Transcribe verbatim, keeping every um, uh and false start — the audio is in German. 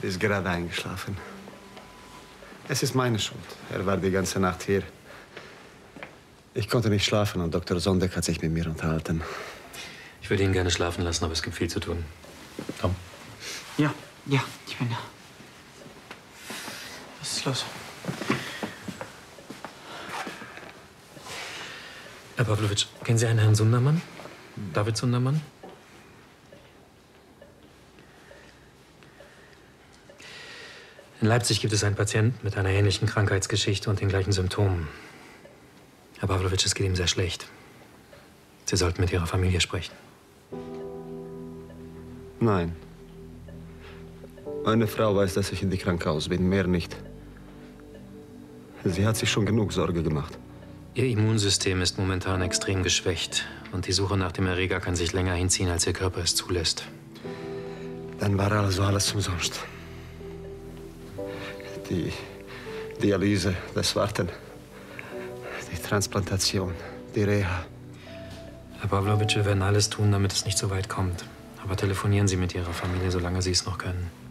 Er ist gerade eingeschlafen. Es ist meine Schuld. Er war die ganze Nacht hier. Ich konnte nicht schlafen und Doktor Sondeck hat sich mit mir unterhalten. Ich würde ihn gerne schlafen lassen, aber es gibt viel zu tun. Tom? Ja, ja, ich bin da. Was ist los? Herr Pawlowitsch, kennen Sie einen Herrn Sundermann? David Sundermann? In Leipzig gibt es einen Patienten mit einer ähnlichen Krankheitsgeschichte und den gleichen Symptomen. Herr Pawlowitsch, es geht ihm sehr schlecht. Sie sollten mit Ihrer Familie sprechen. Nein. Meine Frau weiß, dass ich in die Krankenhaus bin, mehr nicht. Sie hat sich schon genug Sorge gemacht. Ihr Immunsystem ist momentan extrem geschwächt. Und die Suche nach dem Erreger kann sich länger hinziehen, als Ihr Körper es zulässt. Dann war also alles umsonst. Die Dialyse, das Warten, die Transplantation, die Reha. Herr Pawlowitsch, wir werden alles tun, damit es nicht so weit kommt. Aber telefonieren Sie mit Ihrer Familie, solange Sie es noch können.